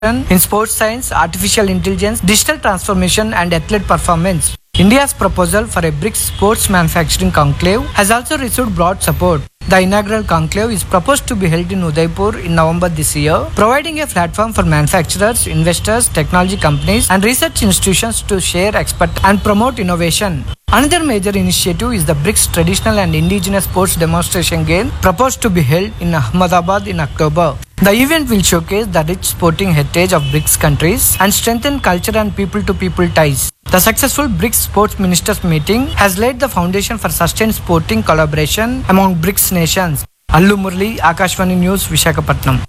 in sports science, artificial intelligence, digital transformation, and athlete performance. India's proposal for a BRICS sports manufacturing conclave has also received broad support. The inaugural conclave is proposed to be held in Udaipur in November this year, providing a platform for manufacturers, investors, technology companies, and research institutions to share expertise and promote innovation. Another major initiative is the BRICS Traditional and Indigenous Sports Demonstration Game, proposed to be held in Ahmedabad in October. The event will showcase the rich sporting heritage of BRICS countries and strengthen culture and people-to-people ties. The successful BRICS Sports Ministers meeting has laid the foundation for sustained sporting collaboration among BRICS nations. Allu Murli, Akashvani News, Visakhapatnam.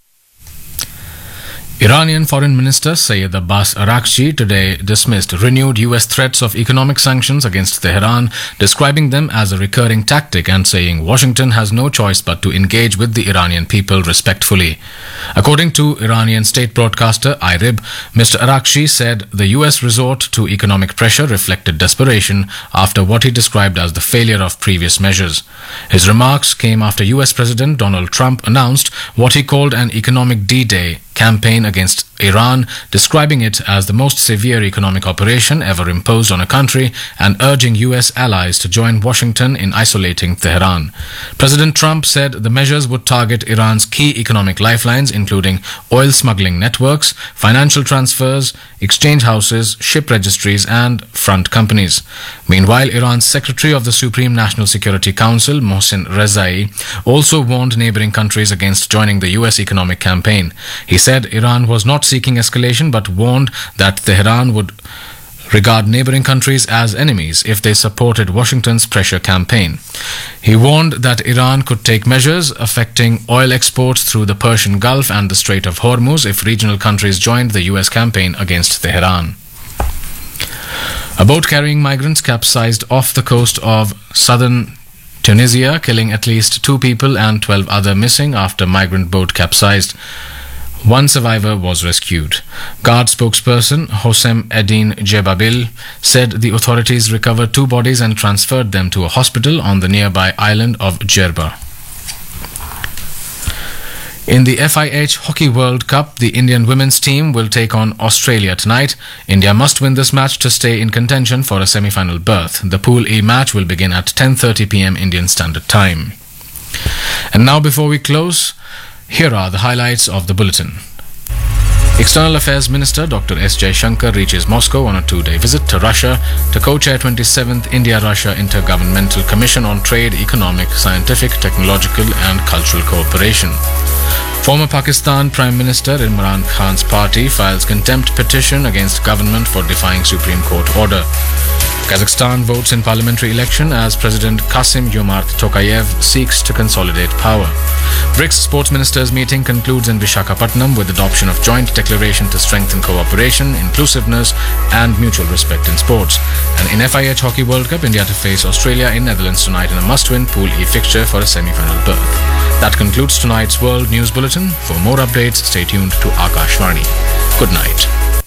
Iranian Foreign Minister Sayed Abbas Araghchi today dismissed renewed US threats of economic sanctions against Tehran, describing them as a recurring tactic and saying Washington has no choice but to engage with the Iranian people respectfully. According to Iranian state broadcaster IRIB, Mr. Araghchi said the US resort to economic pressure reflected desperation after what he described as the failure of previous measures. His remarks came after US President Donald Trump announced what he called an economic D-Day campaign against Iran, describing it as the most severe economic operation ever imposed on a country and urging US allies to join Washington in isolating Tehran. President Trump said the measures would target Iran's key economic lifelines, including oil smuggling networks, financial transfers, exchange houses, ship registries, and front companies. Meanwhile, Iran's Secretary of the Supreme National Security Council, Mohsen Rezai, also warned neighboring countries against joining the US economic campaign. He said Iran was not seeking escalation but warned that Tehran would regard neighboring countries as enemies if they supported Washington's pressure campaign. He warned that Iran could take measures affecting oil exports through the Persian Gulf and the Strait of Hormuz if regional countries joined the US campaign against Tehran. A boat carrying migrants capsized off the coast of southern Tunisia, killing at least 2 people and 12 others missing after migrant boat capsized. One survivor was rescued. Guard spokesperson Hossein Eddin Jebabil said the authorities recovered 2 bodies and transferred them to a hospital on the nearby island of Djerba. In the FIH Hockey World Cup, the Indian women's team will take on Australia tonight. India must win this match to stay in contention for a semi-final berth. The Pool E match will begin at 10:30 p.m. Indian Standard Time. And now, before we close, here are the highlights of the bulletin. External Affairs Minister Dr. S. Jaishankar reaches Moscow on a 2-day visit to Russia to co-chair 27th India-Russia Intergovernmental Commission on Trade, Economic, Scientific, Technological and Cultural Cooperation. Former Pakistan Prime Minister Imran Khan's party files contempt petition against government for defying Supreme Court order. Kazakhstan votes in parliamentary election as President Kassym-Jomart Tokayev seeks to consolidate power. BRICS Sports Ministers meeting concludes in Visakhapatnam with adoption of joint declaration to strengthen cooperation, inclusiveness and mutual respect in sports. And in FIH Hockey World Cup, India to face Australia in Netherlands tonight in a must-win Pool E fixture for a semi-final berth. That concludes tonight's World News Bulletin. For more updates, stay tuned to Akashvani. Good night.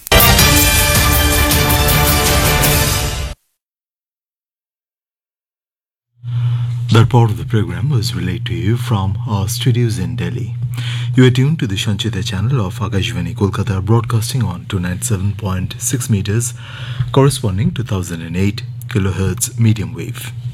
That part of the program was relayed to you from our studios in Delhi. You are tuned to the Sanchita channel of Akashvani Kolkata, broadcasting on 297.6 meters, corresponding to 1008 kilohertz medium wave.